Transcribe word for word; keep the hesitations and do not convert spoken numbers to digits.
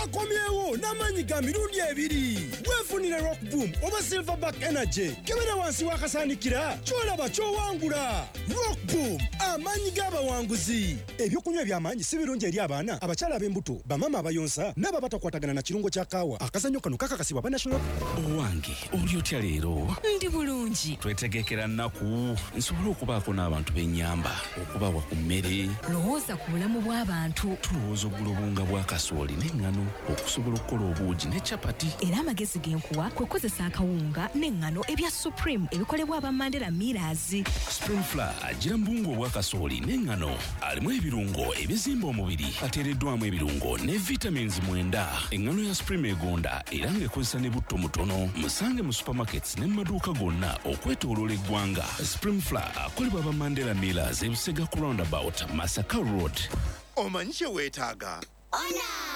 akomyewo n'amaanyi ga mirundi ebiri. Weefunire Rock Boom oba Silverback Energy kebera wansi w'akasaanikira ky'olaba ky'owangula. Rock Boom amaanyi g'abawanguzi. Ebyokunywa eby'amaanyi si birungi eri abaana, abakyala ab'embuto, bamama abayonsa n'ababatakwatagana na kirungo kya kaawa. Akazannyo kano kakakasibwa ba National. Owange oli otya leero? Ndi bulungi. Twetegekera nnaku nsobola okubaako n'abantu b'ennyamba okubawa ku mmere. Lowooza ku bulamu bw'abantu. Tulowooza oggula obunga bwa kasooli n'eŋŋano okusobola okukola obuugi ne capati. Era amagezi g'enkuwa kwe kukozesa akawunga n'eŋŋano ebya Supreme ebikolebwa aba Mandela Millers. Spring Flour agira mbungu obwa kasooli n'eŋŋano alimu ebirungo ebizimba omubiri ateereddwamu ebirungo ne vitamins mwenda. Eŋŋano ya Supreme egonda era ng'ekozesa ne butto mutono. Musange mu supermarkets ne mu maduuka gonna okwetooloola eggwanga. Spring Flour akolebwa aba Mandela Millers e Busega ku roundabout Masaka Road. Omanyi kye weetaaga?